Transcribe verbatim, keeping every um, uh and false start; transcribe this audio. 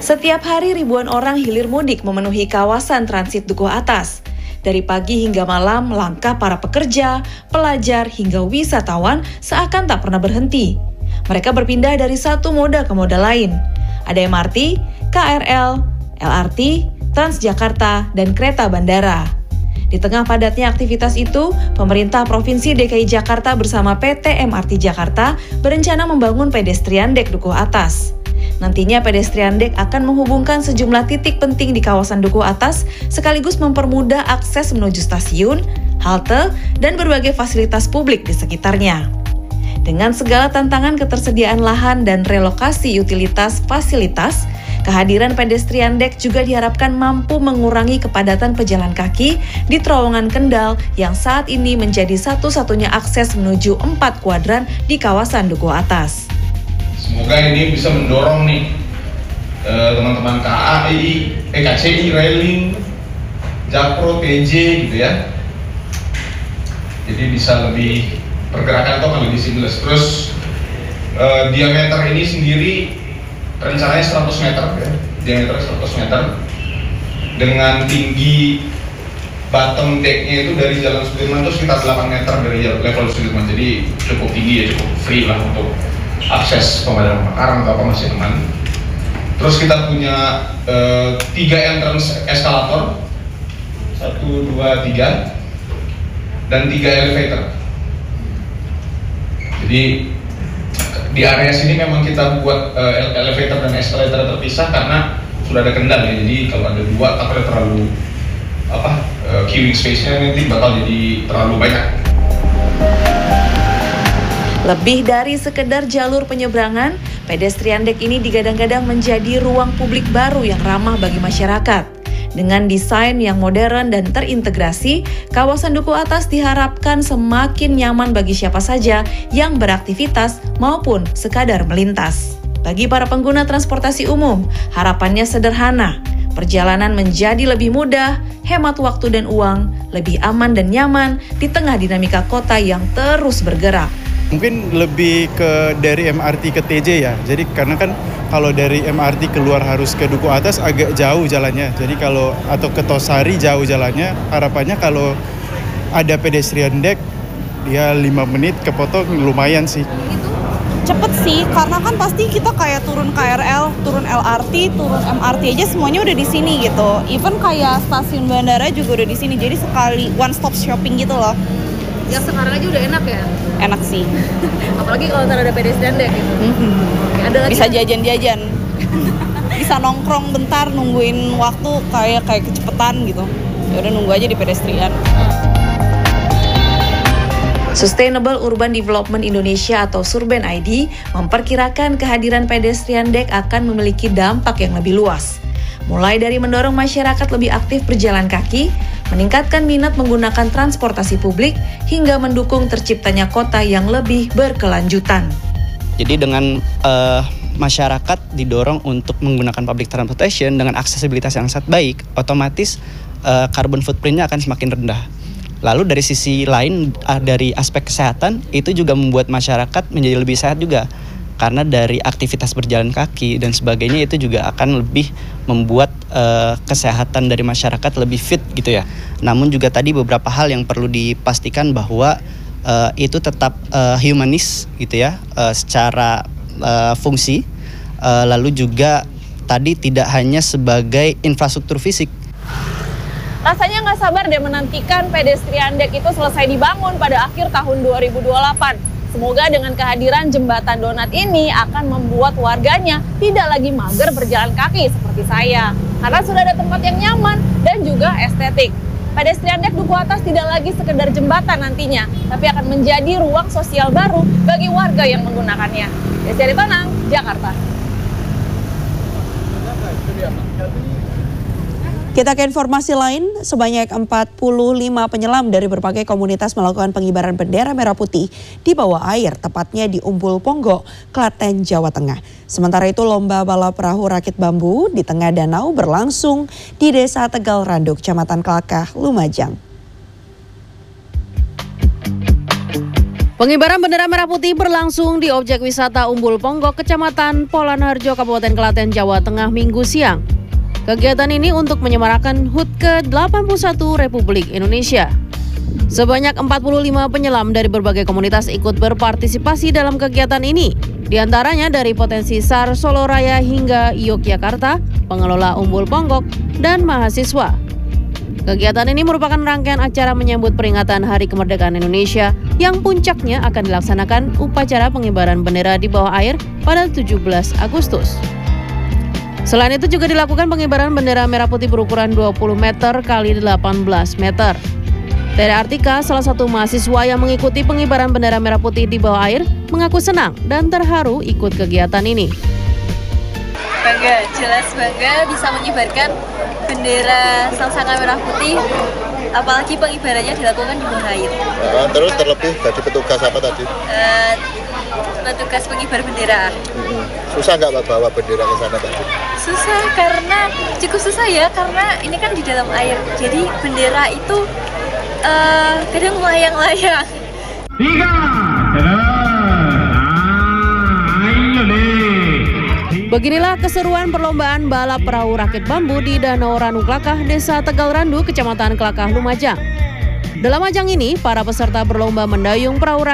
Setiap hari ribuan orang hilir mudik memenuhi kawasan transit Dukuh Atas. Dari pagi hingga malam, langkah para pekerja, pelajar, hingga wisatawan seakan tak pernah berhenti. Mereka berpindah dari satu moda ke moda lain. Ada M R T, K R L, L R T, Transjakarta, dan kereta bandara. Di tengah padatnya aktivitas itu, pemerintah Provinsi D K I Jakarta bersama P T M R T Jakarta berencana membangun pedestrian dek Dukuh Atas. Nantinya pedestrian dek akan menghubungkan sejumlah titik penting di kawasan Dukuh Atas sekaligus mempermudah akses menuju stasiun, halte, dan berbagai fasilitas publik di sekitarnya. Dengan segala tantangan ketersediaan lahan dan relokasi utilitas fasilitas, kehadiran pedestrian dek juga diharapkan mampu mengurangi kepadatan pejalan kaki di terowongan Kendal yang saat ini menjadi satu-satunya akses menuju empat kuadran di kawasan Dukuh Atas. Semoga ini bisa mendorong nih eh, teman-teman K A I, eh, K C I, Railing, Jakpro, T J gitu ya. Jadi bisa lebih pergerakan itu akan lebih seamless. Terus eh, diameter ini sendiri rencananya seratus meter ya, diameter seratus meter dengan tinggi bottom decknya itu dari Jalan Sudirman itu sekitar delapan meter dari level Sudirman. Jadi cukup tinggi ya, cukup free lah untuk akses pemadam kebakaran atau apa masih aman. Terus kita punya uh, tiga entrance eskalator, satu, dua, tiga, dan tiga elevator. Jadi di area sini memang kita buat uh, elevator dan eskalator terpisah karena sudah ada kendal ya. Jadi kalau ada dua, takutnya terlalu apa uh, queuing space-nya nanti bakal jadi terlalu banyak. Lebih dari sekedar jalur penyeberangan, pedestrian dek ini digadang-gadang menjadi ruang publik baru yang ramah bagi masyarakat. Dengan desain yang modern dan terintegrasi, kawasan Dukuh Atas diharapkan semakin nyaman bagi siapa saja yang beraktivitas maupun sekadar melintas. Bagi para pengguna transportasi umum, harapannya sederhana. Perjalanan menjadi lebih mudah, hemat waktu dan uang, lebih aman dan nyaman di tengah dinamika kota yang terus bergerak. Mungkin lebih ke dari M R T ke T J ya. Jadi karena kan kalau dari M R T keluar harus ke Dukuh Atas agak jauh jalannya. Jadi kalau atau ke Tosari jauh jalannya. Harapannya kalau ada pedestrian dek dia lima menit kepotong lumayan sih. Cepet sih, karena kan pasti kita kayak turun K R L, turun L R T, turun M R T aja semuanya udah di sini gitu. Even kayak stasiun bandara juga udah di sini. Jadi sekali one stop shopping gitu loh. Yang sekarang aja udah enak ya? Enak sih. Apalagi kalau ntar ada pedestrian dek gitu. Mm-hmm. Ada lagi bisa jajan-jajan. Bisa nongkrong bentar nungguin waktu kayak kayak kecepetan gitu. Ya udah nunggu aja di pedestrian. Sustainable Urban Development Indonesia atau Surben I D memperkirakan kehadiran pedestrian dek akan memiliki dampak yang lebih luas. Mulai dari mendorong masyarakat lebih aktif berjalan kaki, meningkatkan minat menggunakan transportasi publik, hingga mendukung terciptanya kota yang lebih berkelanjutan. Jadi dengan uh, masyarakat didorong untuk menggunakan public transportation dengan aksesibilitas yang sangat baik, otomatis uh, carbon footprint-nya akan semakin rendah. Lalu dari sisi lain, uh, dari aspek kesehatan, itu juga membuat masyarakat menjadi lebih sehat juga. Karena dari aktivitas berjalan kaki dan sebagainya itu juga akan lebih membuat uh, kesehatan dari masyarakat lebih fit gitu ya. Namun juga tadi beberapa hal yang perlu dipastikan bahwa uh, itu tetap uh, humanis gitu ya, uh, secara uh, fungsi. Uh, lalu juga tadi tidak hanya sebagai infrastruktur fisik. Rasanya nggak sabar deh menantikan pedestrian dek itu selesai dibangun pada akhir tahun dua ribu dua puluh delapan. Semoga dengan kehadiran jembatan donat ini akan membuat warganya tidak lagi mager berjalan kaki seperti saya. Karena sudah ada tempat yang nyaman dan juga estetik. Pedestrian dek Dukuh Atas tidak lagi sekedar jembatan nantinya, tapi akan menjadi ruang sosial baru bagi warga yang menggunakannya. Desi Aritonang, Jakarta. Kita ke informasi lain, sebanyak empat puluh lima penyelam dari berbagai komunitas melakukan pengibaran bendera merah putih di bawah air, tepatnya di Umbul Ponggo, Klaten, Jawa Tengah. Sementara itu lomba balap perahu rakit bambu di tengah danau berlangsung di Desa Tegal Randuk, Kecamatan Kelakah, Lumajang. Pengibaran bendera merah putih berlangsung di objek wisata Umbul Ponggok, Kecamatan Polanharjo, Kabupaten Klaten, Jawa Tengah, Minggu siang. Kegiatan ini untuk menyemarakan H U T ke delapan puluh satu Republik Indonesia. Sebanyak empat puluh lima penyelam dari berbagai komunitas ikut berpartisipasi dalam kegiatan ini. Di antaranya dari Potensi S A R Solo Raya hingga Yogyakarta, pengelola Umbul Ponggok, dan mahasiswa. Kegiatan ini merupakan rangkaian acara menyambut peringatan Hari Kemerdekaan Indonesia yang puncaknya akan dilaksanakan upacara pengibaran bendera di bawah air pada tujuh belas Agustus. Selain itu juga dilakukan pengibaran bendera merah putih berukuran dua puluh meter kali delapan belas meter. Tere Artika, salah satu mahasiswa yang mengikuti pengibaran bendera merah putih di bawah air, mengaku senang dan terharu ikut kegiatan ini. Bangga, jelas bangga bisa mengibarkan bendera Sangsaka merah putih, apalagi pengibarannya dilakukan di bawah air. Nah, terus terlebih jadi petugas apa tadi? Uh, petugas pengibar bendera. Hmm. Susah nggak bawa bendera ke sana tadi? Susah karena cukup susah ya, karena ini kan di dalam air, jadi bendera itu uh, kadang melayang-layang. Tiga, ayo deh. Beginilah keseruan perlombaan balap perahu rakit bambu di Danau Ranu Klakah, Desa Tegal Randu, Kecamatan Klakah, Lumajang. Dalam ajang ini, para peserta berlomba mendayung perahu rakit